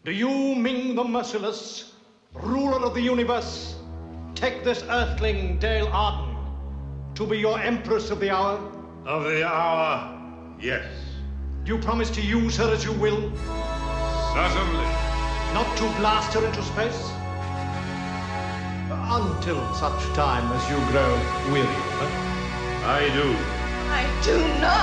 Do you, Ming the Merciless, ruler of the universe, take this earthling, Dale Arden, to be your empress of the hour? Of the hour, yes. Do you promise to use her as you will? Certainly. Not to blast her into space? Until such time as you grow weary of her. I do. I do not.